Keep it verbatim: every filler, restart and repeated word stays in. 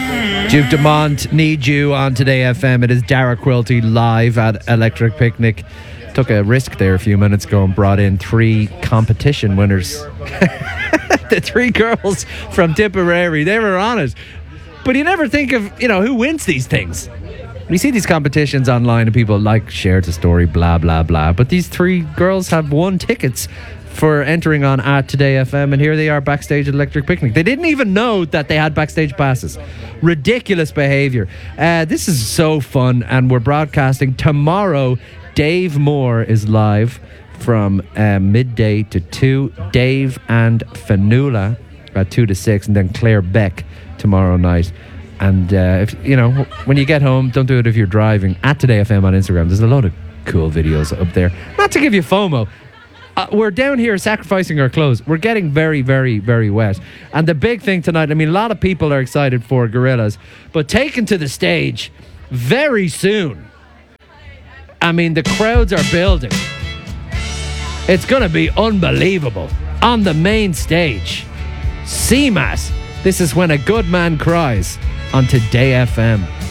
Duke Dumont, Need You on Today F M. It is Dara Quilty live at Electric Picnic. Took a risk there a few minutes ago and brought in three competition winners. The three girls from Tipperary, they were on it. But you never think of, you know, who wins these things. We see these competitions online and people like share the story, blah, blah, blah. But these three girls have won tickets for entering on at Today F M, and here they are backstage at Electric Picnic. They didn't even know that they had backstage passes. Ridiculous behaviour. Uh, this is so fun, and we're broadcasting tomorrow. Dave Moore is live from uh, midday to two. Dave and Fanula at two to six, and then Claire Beck tomorrow night. And uh, if you know, when you get home, don't do it if you're driving. At Today F M on Instagram, there's a lot of cool videos up there. Not to give you FOMO. Uh, we're down here sacrificing our clothes. We're getting very, very, very wet. And the big thing tonight, I mean, a lot of people are excited for Gorillaz, but taken to the stage very soon. I mean, the crowds are building. It's going to be unbelievable. On the main stage, C M A T. This is When a Good Man Cries on Today F M.